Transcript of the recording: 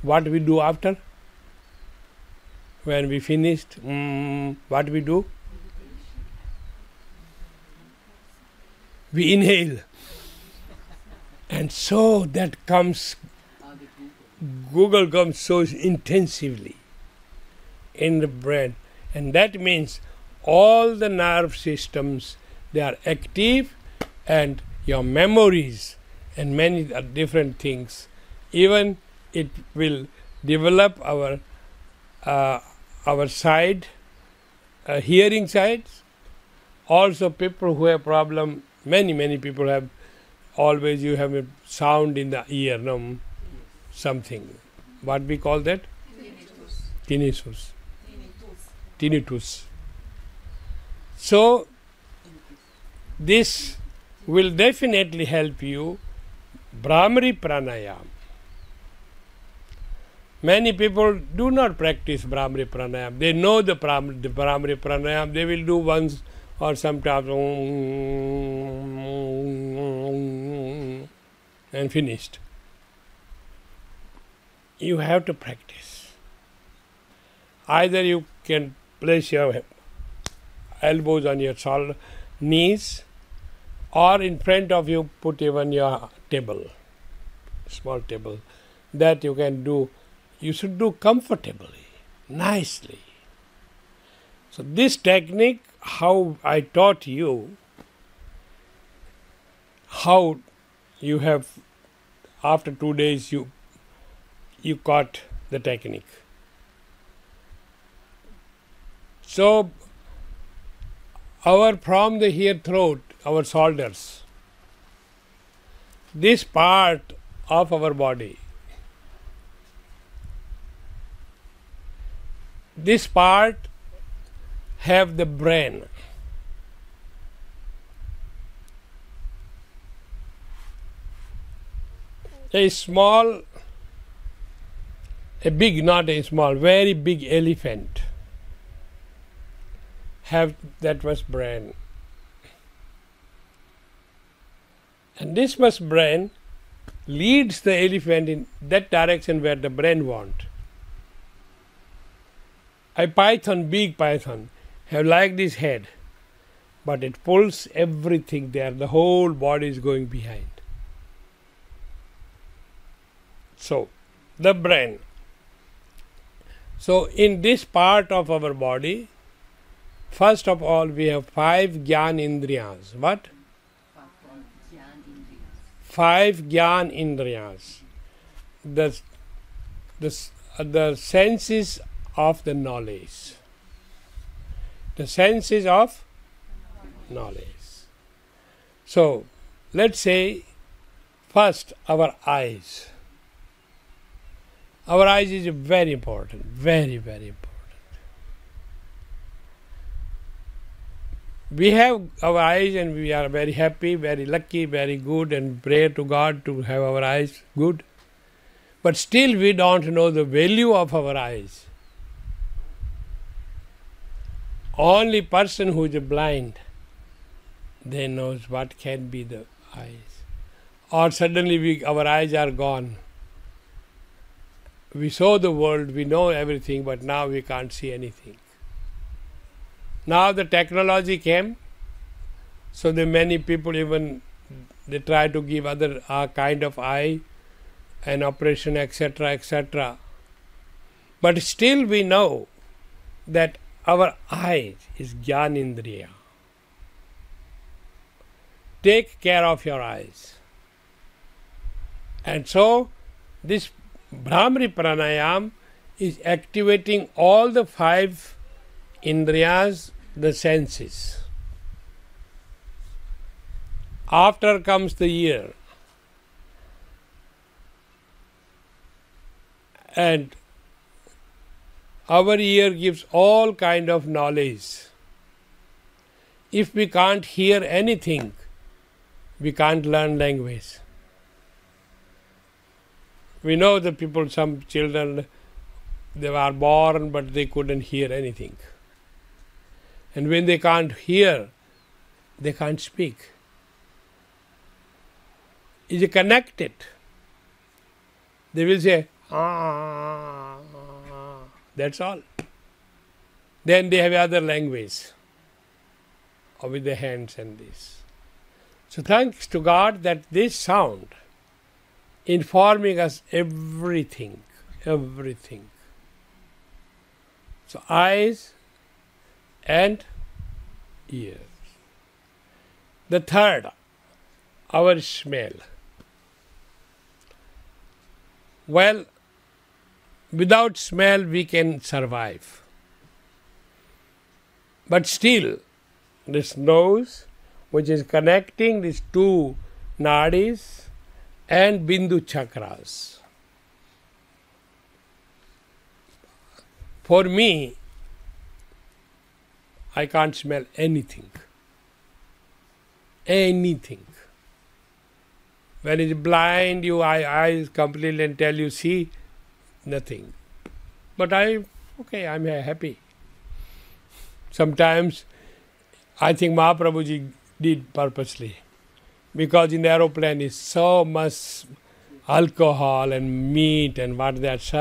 What we do after? When we finished, what we do? We inhale. And so that comes, Google comes so intensively in the brain. And that means all the nerve systems, they are active, and your memories and many different things. Even it will develop our side, hearing sides. Also people who have problem, many people have, always you have a sound in the ear, no? Something. What we call that? Tinnitus. Tinnitus. So this will definitely help you. Bhramari Pranayam. Many people do not practice Bhramari Pranayam. They know the Bhramari Pranayam. They will do once or sometimes and finished. You have to practice. Either you can place your elbows on your knees, or in front of you put even your table, small table. That you can do. You should do comfortably, nicely. So this technique, how I taught you, how you have, after 2 days you caught the technique. So from the here throat, our shoulders, this part of our body, this part have the brain. A small, a big, not a small, very big elephant have that much brain. And this much brain leads the elephant in that direction where the brain wants. A python, big python, have like this head, but it pulls everything there. The whole body is going behind. So, the brain. So, in this part of our body, first of all, we have 5 Gyan Indriyas. What? 5 Gyan Indriyas. The senses of the knowledge. The senses of knowledge. So, let's say first our eyes. Our eyes is very important, very, very important. We have our eyes and we are very happy, very lucky, very good, and pray to God to have our eyes good. But still we don't know the value of our eyes. Only person who is blind, they knows what can be the eyes. Or suddenly our eyes are gone. We saw the world, we know everything, but now we can't see anything. Now the technology came, so the many people even they try to give other kind of eye and operation, etc., etc. But still we know that our eyes is Gyanindriya. Take care of your eyes. And so this Bhramari Pranayam is activating all the 5 Indriyas, the senses. After comes the ear. And our ear gives all kind of knowledge. If we can't hear anything, we can't learn language. We know the people, some children, they were born but they couldn't hear anything. And when they can't hear, they can't speak. Is it connected? They will say, That's all. Then they have other language, or with the hands and this. So thanks to God that this sound informing us everything. So eyes and ears. The third, our smell. Well, without smell we can survive. But still, this nose, which is connecting these two nadis and bindu chakras. For me, I can't smell anything. Anything. When it's blind, your eyes completely and tell you, see, nothing. But I'm happy. Sometimes I think Mahaprabhuji did purposely, because in the aeroplane is so much alcohol and meat and what they are serving.